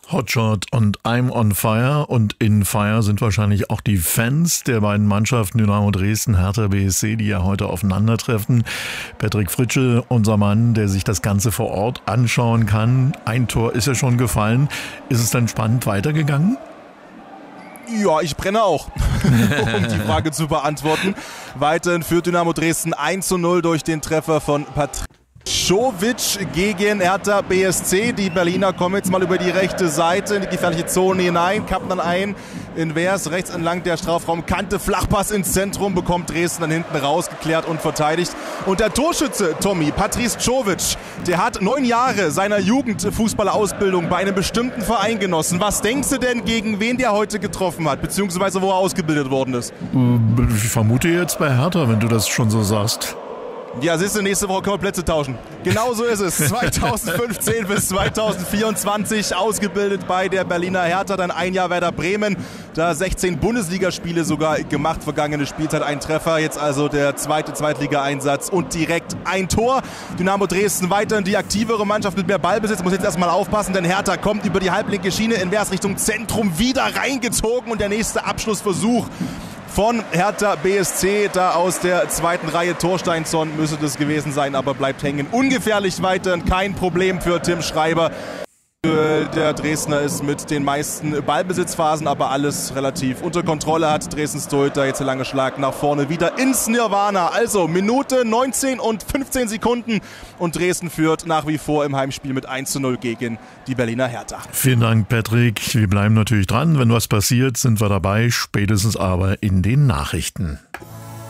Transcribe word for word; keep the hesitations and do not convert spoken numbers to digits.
Hotshot und I'm on Fire, und in Fire sind wahrscheinlich auch die Fans der beiden Mannschaften Dynamo Dresden, Hertha B S C, die ja heute aufeinandertreffen. Patrick Fritsche, unser Mann, der sich das Ganze vor Ort anschauen kann. Ein Tor ist ja schon gefallen. Ist es dann spannend weitergegangen? Ja, ich brenne auch, um die Frage zu beantworten. Weiterhin führt Dynamo Dresden eins zu null durch den Treffer von Patrick Schovic gegen Hertha B S C. Die Berliner kommen jetzt mal über die rechte Seite in die gefährliche Zone hinein, kappen dann ein in Wers, rechts entlang der Strafraumkante, Flachpass ins Zentrum, bekommt Dresden dann hinten rausgeklärt und verteidigt. Und der Torschütze, Tommy, Patrice Schovic, der hat neun Jahre seiner Jugendfußballerausbildung bei einem bestimmten Verein genossen. Was denkst du denn, gegen wen der heute getroffen hat, beziehungsweise wo er ausgebildet worden ist? Ich vermute jetzt bei Hertha, wenn du das schon so sagst. Ja, siehst du, nächste Woche können wir Plätze tauschen. Genau so ist es. zweitausendfünfzehn bis zweitausendvierundzwanzig ausgebildet bei der Berliner Hertha. Dann ein Jahr Werder Bremen. Da sechzehn Bundesligaspiele sogar gemacht. Vergangene Spielzeit ein Treffer. Jetzt also der zweite Zweitliga-Einsatz und direkt ein Tor. Dynamo Dresden weiterhin die aktivere Mannschaft mit mehr Ballbesitz. Muss jetzt erstmal aufpassen, denn Hertha kommt über die halblinke Schiene in Wers Richtung Zentrum wieder reingezogen. Und der nächste Abschlussversuch von Hertha B S C, da aus der zweiten Reihe. Torsteinsson müsste das gewesen sein, aber bleibt hängen. Ungefährlich weiter, kein Problem für Tim Schreiber. Der Dresdner ist mit den meisten Ballbesitzphasen, aber alles relativ unter Kontrolle hat. Dresdens Torhüter jetzt der lange Schlag nach vorne wieder ins Nirvana. Also Minute neunzehn und fünfzehn Sekunden und Dresden führt nach wie vor im Heimspiel mit eins zu null gegen die Berliner Hertha. Vielen Dank, Patrick. Wir bleiben natürlich dran. Wenn was passiert, sind wir dabei, spätestens aber in den Nachrichten.